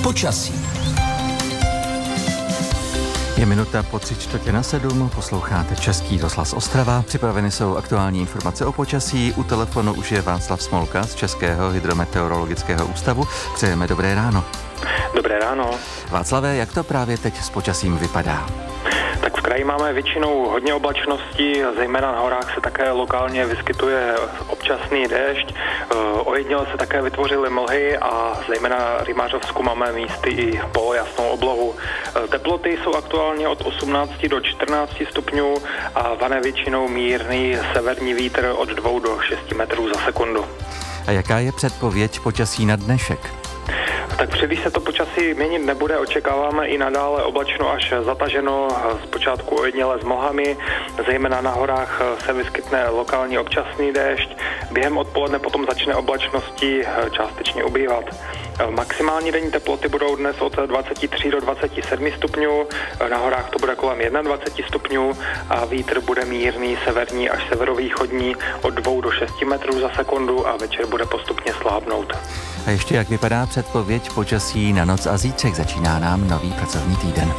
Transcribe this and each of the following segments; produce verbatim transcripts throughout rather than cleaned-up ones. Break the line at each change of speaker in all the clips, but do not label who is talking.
Počasí.
Je minuta po tři čtvrtě na sedm, posloucháte Český rozhlas Ostrava. Připraveny jsou aktuální informace o počasí. U telefonu už je Václav Smolka z Českého hydrometeorologického ústavu. Přejeme dobré ráno.
Dobré ráno.
Václave, jak to právě teď s počasím vypadá?
Tak v kraji máme většinou hodně oblačností, zejména na horách se také lokálně vyskytuje občasný déšť. Ojediněle se také vytvořily mlhy a zejména na Rymařovsku máme místy i polojasnou oblohu. Teploty jsou aktuálně od osmnácti do čtrnácti stupňů a vane většinou mírný severní vítr od dvou do šesti metrů za sekundu.
A jaká je předpověď počasí na dnešek?
Tak předvíš se to počasí měnit nebude, očekáváme i nadále oblačno až zataženo, zpočátku ojediněle s mlhami, zejména na horách se vyskytne lokální občasný déšť, během odpoledne potom začne oblačnosti částečně ubývat. Maximální denní teploty budou dnes od dvaceti tří do dvaceti sedmi stupňů, na horách to bude kolem dvaceti jednoho stupňů a vítr bude mírný severní až severovýchodní od dvou do šesti metrů za sekundu a večer bude postupně slábnout.
A ještě jak vypadá předpověď počasí na noc a zítřek? Začíná nám nový pracovní týden.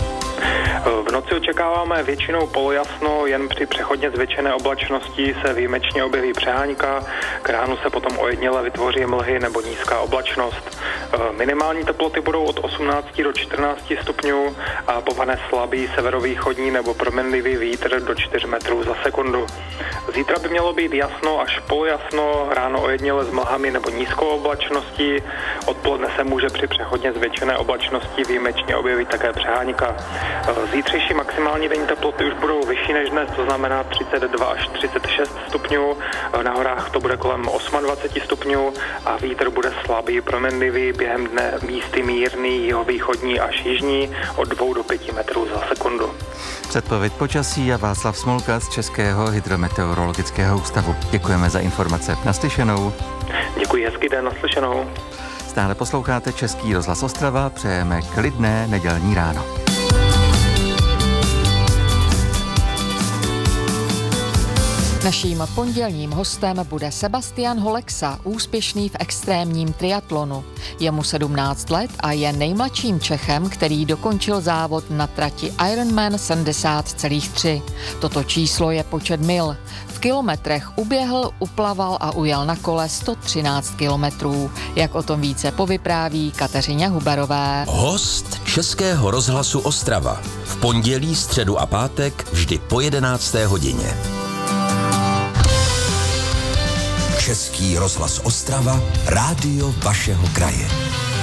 V noci očekáváme většinou polojasno, jen při přechodně zvětšené oblačnosti se výjimečně objeví přehánka, k ránu se potom ojediněle vytvoří mlhy nebo nízká oblačnost. Minimální teploty budou od osmnácti do čtrnácti stupňů a povane slabý severovýchodní nebo proměnlivý vítr do čtyř metrů za sekundu. Zítra by mělo být jasno až polojasno, ráno ojediněle s mlhami nebo nízkou oblačností, odpoledne se může při přechodně zvětšené oblačnosti výjimečně objevit také přehánka. Zítřejší maximální denní teploty už budou vyšší než dnes, to znamená třicet dva až třicet šest stupňů, na horách to bude kolem dvacet osm stupňů a vítr bude slabý, proměnlivý, během dne místy mírný, jihovýchodní až jižní od dvou do pěti metrů za sekundu.
Předpověď počasí a Václav Smolka z Českého hydrometeorologického ústavu. Děkujeme za informace. Naslyšenou.
Děkuji, hezký den, naslyšenou.
Stále posloucháte Český rozhlas Ostrava, přejeme klidné nedělní ráno.
Naším pondělním hostem bude Sebastian Holeksa, úspěšný v extrémním triatlonu. Je mu sedmnáct let a je nejmladším Čechem, který dokončil závod na trati Ironman sedmdesát celá tři. Toto číslo je počet mil. V kilometrech uběhl, uplaval a ujel na kole sto třináct kilometrů. Jak o tom více povypráví Kateřině Huberové.
Host Českého rozhlasu Ostrava. V pondělí, středu a pátek vždy po jedenácté hodině. Český rozhlas Ostrava, rádio vašeho kraje.